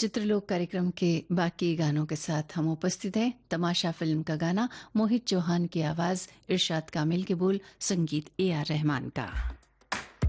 चित्रलोक कार्यक्रम के बाकी गानों के साथ हम उपस्थित हैं। तमाशा फिल्म का गाना, मोहित चौहान की आवाज, इरशाद कामिल के बोल, संगीत AR रहमान का।